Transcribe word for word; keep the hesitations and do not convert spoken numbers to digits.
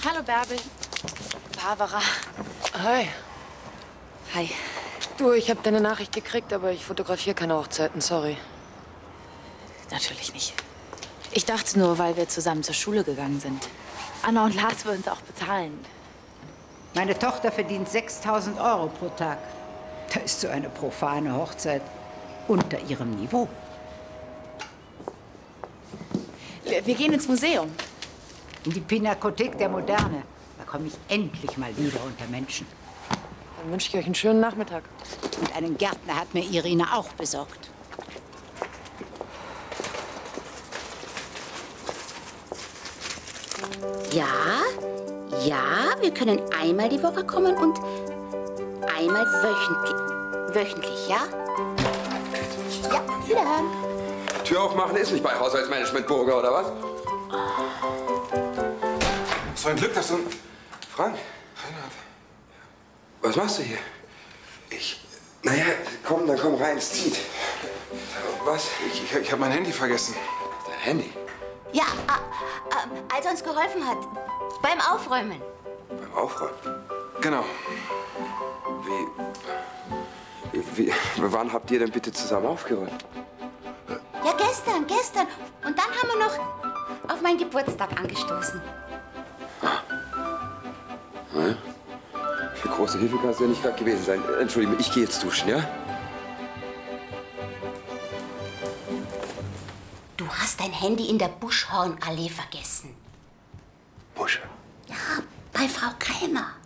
Hallo, Bärbel. Barbara. Hi. Hi. Du, ich habe deine Nachricht gekriegt, aber ich fotografiere keine Hochzeiten, sorry. Natürlich nicht. Ich dachte nur, weil wir zusammen zur Schule gegangen sind. Anna und Lars würden es auch bezahlen. Meine Tochter verdient sechstausend Euro pro Tag. Da ist so eine profane Hochzeit unter ihrem Niveau. Wir, wir gehen ins Museum. In die Pinakothek der Moderne. Da komme ich endlich mal wieder unter Menschen. Dann wünsche ich euch einen schönen Nachmittag. Und einen Gärtner hat mir Irina auch besorgt. Ja, ja, wir können einmal die Woche kommen und einmal wöchentlich. Wöchentlich, ja? Ja, wiederhören. Tür aufmachen ist nicht bei Haushaltsmanagement Burger, oder was? So ein Glück, dass du... Frank? Reinhard. Was machst du hier? Ich... Naja, komm, dann komm rein, es zieht. Was? Ich, ich, ich habe mein Handy vergessen. Dein Handy? Ja, äh, äh, als er uns geholfen hat. Beim Aufräumen. Beim Aufräumen? Genau. Wie... Wie... Wann habt ihr denn bitte zusammen aufgeräumt? Ja, gestern, gestern. Und dann haben wir noch auf meinen Geburtstag angestoßen. Naja. Für große Hilfe kannst du ja nicht gerade gewesen sein. Entschuldigung, ich gehe jetzt duschen, ja? Du hast dein Handy in der Buschhornallee vergessen. Busch. Ja, bei Frau Krämer.